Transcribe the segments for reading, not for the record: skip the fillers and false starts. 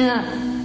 mir.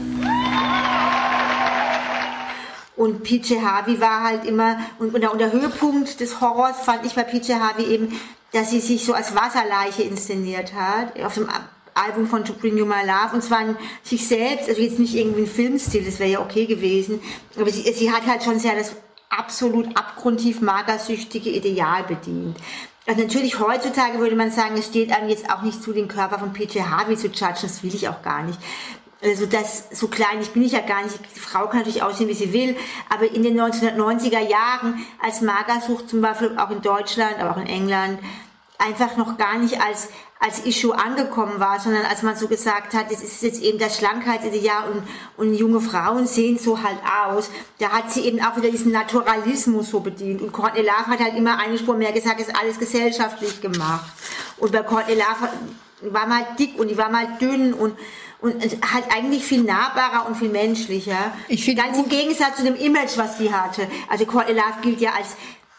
Und PJ Harvey war halt immer, und der Höhepunkt des Horrors fand ich bei PJ Harvey eben, dass sie sich so als Wasserleiche inszeniert hat, auf dem Album von To Bring You My Love, und zwar in sich selbst, also jetzt nicht irgendwie ein Filmstil, das wäre ja okay gewesen, aber sie hat halt schon sehr das absolut abgrundtief magersüchtige Ideal bedient. Also natürlich heutzutage würde man sagen, es steht einem jetzt auch nicht zu, den Körper von PJ Harvey zu judgen, das will ich auch gar nicht. Also so klein bin ich ja gar nicht. Die Frau kann natürlich aussehen, wie sie will, aber in den 1990er Jahren, als Magersucht zum Beispiel auch in Deutschland, aber auch in England, einfach noch gar nicht als Issue angekommen war, sondern als man so gesagt hat, es ist jetzt eben das Schlankheitsideal und junge Frauen sehen so halt aus, da hat sie eben auch wieder diesen Naturalismus so bedient. Und Courtney Love hat halt immer eine Spur mehr gesagt, es ist alles gesellschaftlich gemacht. Und bei Courtney Love war mal dick und die war mal dünn und halt eigentlich viel nahbarer und viel menschlicher. Ganz im Gegensatz zu dem Image, was die hatte. Also Courtney Love gilt ja als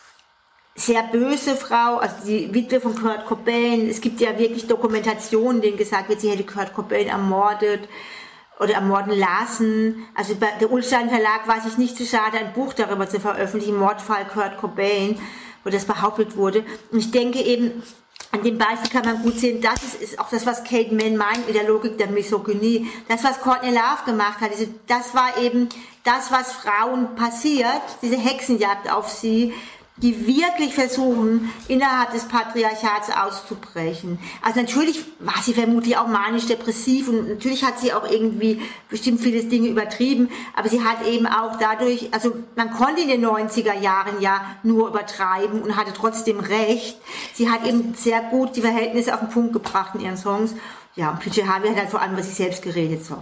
sehr böse Frau, also die Witwe von Kurt Cobain. Es gibt ja wirklich Dokumentationen, denen gesagt wird, sie hätte Kurt Cobain ermordet oder ermorden lassen. Also der Ullstein Verlag war sich nicht zu schade, ein Buch darüber zu veröffentlichen, Mordfall Kurt Cobain, wo das behauptet wurde. Und ich denke eben, an dem Beispiel kann man gut sehen, das ist auch das, was Kate Mann meint mit der Logik der Misogynie. Das, was Courtney Love gemacht hat, das war eben das, was Frauen passiert, diese Hexenjagd auf sie, die wirklich versuchen, innerhalb des Patriarchats auszubrechen. Also natürlich war sie vermutlich auch manisch-depressiv und natürlich hat sie auch irgendwie bestimmt viele Dinge übertrieben, aber sie hat eben auch dadurch, also man konnte in den 90er Jahren ja nur übertreiben und hatte trotzdem recht. Sie hat eben sehr gut die Verhältnisse auf den Punkt gebracht in ihren Songs. Ja, und PJ Harvey hat halt vor allem über sich selbst geredet, so.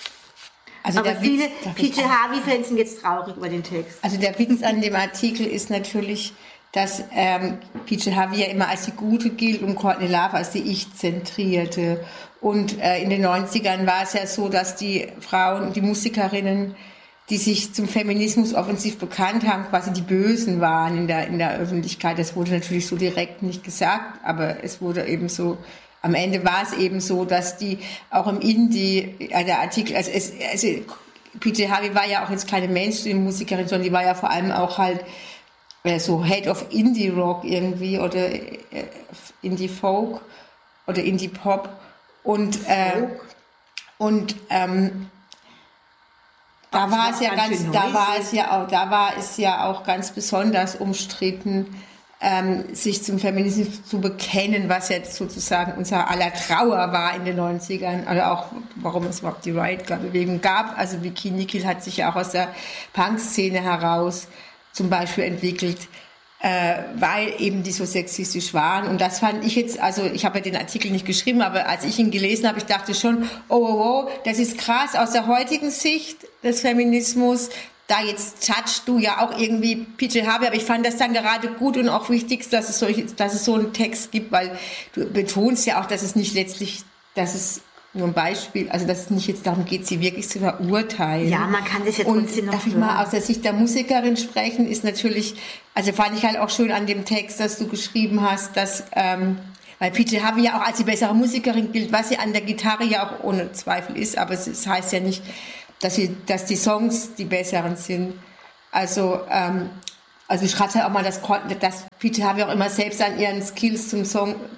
Also aber viele PJ Harvey-Fans sind jetzt traurig über den Text. Also der Witz an dem Artikel ist natürlich, dass PJ Harvey ja immer als die Gute gilt und Courtney Love als die Ich-Zentrierte. Und in den 90ern war es ja so, dass die Frauen, die Musikerinnen, die sich zum Feminismus offensiv bekannt haben, quasi die Bösen waren in der Öffentlichkeit. Das wurde natürlich so direkt nicht gesagt, aber es wurde eben so. Am Ende war es eben so, dass die auch im Indie, der Artikel, also PJ Harvey war ja auch jetzt keine Mainstream-Musikerin, sondern die war ja vor allem auch halt so Head of Indie-Rock irgendwie oder Indie-Folk oder Indie-Pop und da war es ja auch ganz besonders umstritten, sich zum Feminismus zu bekennen, was jetzt sozusagen unser aller Trauer war in den 90ern, oder auch, warum es überhaupt die Riot-Bewegung gab. Also Bikini Kill hat sich ja auch aus der Punk-Szene heraus zum Beispiel entwickelt, weil eben die so sexistisch waren. Und das fand ich jetzt, also ich habe ja den Artikel nicht geschrieben, aber als ich ihn gelesen habe, ich dachte schon, oh, das ist krass aus der heutigen Sicht des Feminismus. Da jetzt judgst du ja auch irgendwie PJ Harvey, aber ich fand das dann gerade gut und auch wichtig, dass es so einen Text gibt, weil du betonst ja auch, dass es nicht letztlich, dass es nur ein Beispiel, also dass es nicht jetzt darum geht, sie wirklich zu verurteilen. Ja, man kann das jetzt trotzdem noch darf ich mal aus der Sicht der Musikerin sprechen, ist natürlich, also fand ich halt auch schön an dem Text, dass du geschrieben hast, dass weil PJ Harvey ja auch als die bessere Musikerin gilt, was sie an der Gitarre ja auch ohne Zweifel ist, aber es heißt ja nicht, dass die Songs die besseren sind. Also ich schreibe halt auch mal, dass PJ Harvey auch immer selbst an ihren Skills zum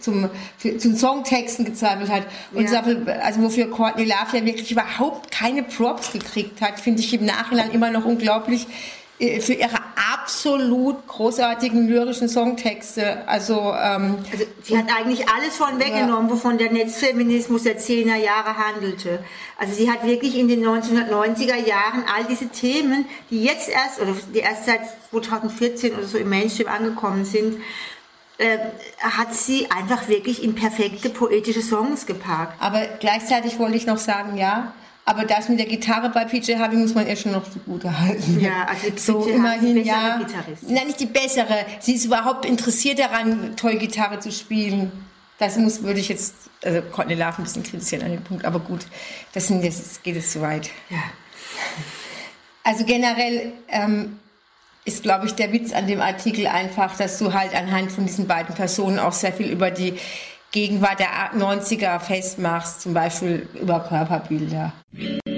Songtexten gezweifelt hat. Und also wofür Courtney Love ja wirklich überhaupt keine Props gekriegt hat, finde ich im Nachhinein immer noch unglaublich, für ihre absolut großartigen lyrischen Songtexte. Also sie hat eigentlich alles von weggenommen, wovon der Netzfeminismus der 10er Jahre handelte. Also sie hat wirklich in den 1990er Jahren all diese Themen, die jetzt die erst seit 2014 oder so im Mainstream angekommen sind, hat sie einfach wirklich in perfekte poetische Songs gepackt. Aber gleichzeitig wollte ich noch sagen, aber das mit der Gitarre bei PJ Harvey muss man ihr schon noch zugute halten. Ja, also so immerhin Nein, nicht die bessere. Sie ist überhaupt interessiert daran, toll Gitarre zu spielen. Würde ich jetzt Courtney Love ein bisschen kritisieren an dem Punkt, aber gut, geht es zu weit. Ja. Also generell ist, glaube ich, der Witz an dem Artikel einfach, dass du halt anhand von diesen beiden Personen auch sehr viel über die Gegenwart der 90er festmachst, zum Beispiel über Körperbilder.